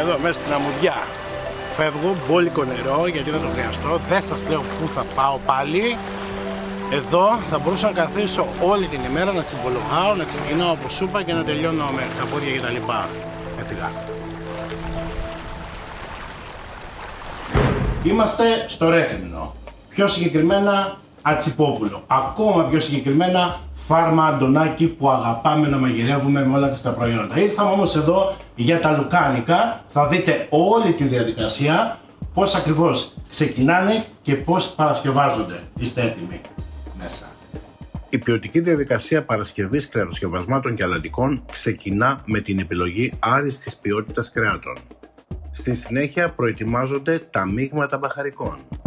εδώ μέσα στην αμμουδιά. Φεύγω, μπόλικο νερό γιατί δεν το χρειαστώ. Δεν σας λέω πού θα πάω πάλι. Εδώ θα μπορούσα να καθίσω όλη την ημέρα, να τσιμπολογάω, να ξεκινάω από σούπα και να τελειώνω με τα πόδια κτλ. Έφυγα. Είμαστε στο Ρέθυμνο. Πιο συγκεκριμένα Ατσιπόπουλο. Ακόμα πιο συγκεκριμένα Φάρμα Αντωνάκη που αγαπάμε να μαγειρεύουμε με όλα τα προϊόντα. Ήρθαμε όμως εδώ για τα λουκάνικα. Θα δείτε όλη τη διαδικασία, πώς ακριβώς ξεκινάνε και πώς παρασκευάζονται. Είστε έτοιμοι? Μέσα. Η ποιοτική διαδικασία παρασκευής κρεατοσκευασμάτων και αλατικών ξεκινά με την επιλογή άριστης ποιότητας κρέατων. Στη συνέχεια προετοιμάζονται τα μείγματα μπαχαρικών.